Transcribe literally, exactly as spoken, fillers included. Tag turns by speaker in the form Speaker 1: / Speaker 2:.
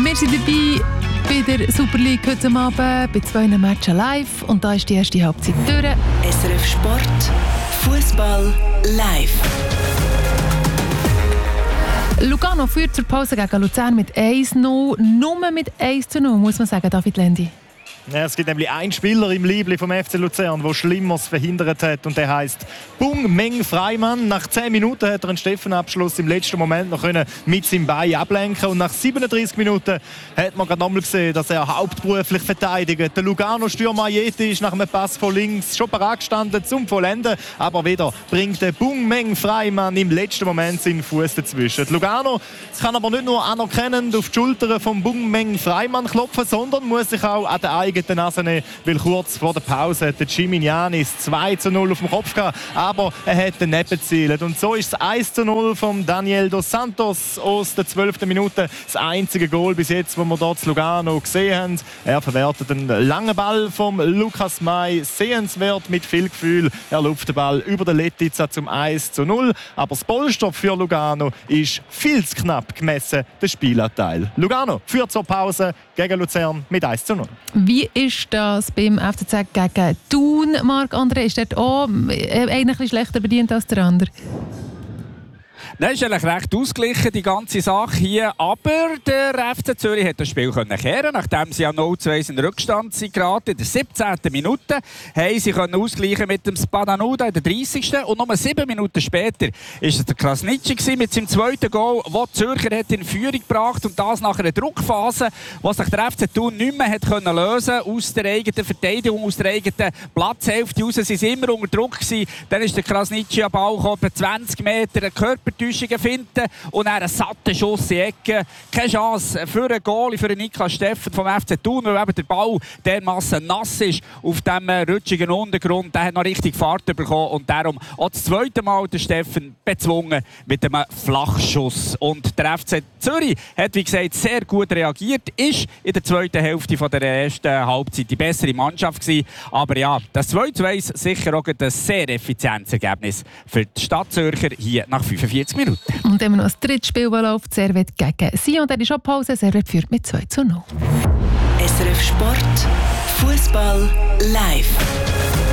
Speaker 1: Wir sind dabei bei der Super League heute Abend, bei zwei Matchen live. Und da ist die erste Halbzeit durch.
Speaker 2: S R F Sport, Fußball live.
Speaker 1: Lugano führt zur Pause gegen Luzern mit eins zu null. Nur mit eins zu null, muss man sagen, David Lendi.
Speaker 3: Ja, es gibt nämlich einen Spieler im Liebling vom F C Luzern, der Schlimmeres verhindert hat. Und der heisst Bung Meng Freimann. Nach zehn Minuten hat er einen Steffenabschluss im letzten Moment noch können mit seinem Bein ablenken. Und nach siebenunddreißig Minuten hat man gerade nochmal gesehen, dass er hauptberuflich verteidigt. Der Lugano-Stürmer Ajeti ist nach einem Pass von links schon bereit gestanden zum Vollenden. Aber wieder bringt der Bung Meng Freimann im letzten Moment seinen Fuß dazwischen. Die Lugano kann aber nicht nur anerkennend auf die Schultern von Bung Meng Freimann klopfen, sondern muss sich auch an der eigenen Nase nehmen, weil kurz vor der Pause hat der Gimignani zwei zu null auf dem Kopf gehabt, aber er hat daneben gezielt. Und so ist es eins zu null von Daniel dos Santos aus der zwölften Minute. Das einzige Goal bis jetzt, das wir dort zu Lugano gesehen haben. Er verwertet einen langen Ball vom Lukas May. Sehenswert mit viel Gefühl. Er lupft den Ball über den Letica zum eins zu null. Aber das Polster für Lugano ist viel zu knapp gemessen, der Spielanteil. Lugano führt zur Pause gegen Luzern mit eins zu null.
Speaker 1: Wie ist das beim F C Z gegen Thun, Marc-André? Ist dort auch einer ein bisschen schlechter bedient als der andere?
Speaker 4: Nein, ist eigentlich recht ausgeglichen, die ganze Sache hier. Aber der F C Zürich hat das Spiel kehren können, nachdem sie ja null zu eins in Rückstand sind geraten. In der siebzehnten Minute haben sie können ausgleichen mit dem Spadanuda in der dreißigsten Und nur sieben Minuten später war es der Krasnitschi mit seinem zweiten Goal, der die Zürcher hat in Führung gebracht und das nach einer Druckphase, wo sich der F C Thun nicht mehr hat können lösen aus der eigenen Verteidigung, aus der eigenen Platzhälfte raus. Sie waren immer unter Druck gewesen. Dann ist der Krasnitschi am Ball gekommen, etwa zwanzig Meter, eine Körpertäuschung finden und dann einen satten Schuss in die Ecke. Keine Chance für einen Goalie, für einen Niklas Steffen vom F C Thun, weil eben der Ball dermassen nass ist auf diesem rutschigen Untergrund. Der hat noch richtig Fahrt bekommen und darum auch das zweite Mal der Steffen bezwungen mit einem Flachschuss. Und der F C Zürich hat, wie gesagt, sehr gut reagiert, ist in der zweiten Hälfte von der ersten Halbzeit die bessere Mannschaft gewesen. Aber ja, das zwei zu eins sicher auch ein sehr effizientes Ergebnis für die Stadt Zürcher hier nach fünfundvierzig Minuten.
Speaker 1: Und immer noch das dritte Spiel, das läuft, Servette gegen Sion. Der ist auch Pause. Servette führt mit zwei zu null.
Speaker 2: S R F Sport, Fußball live.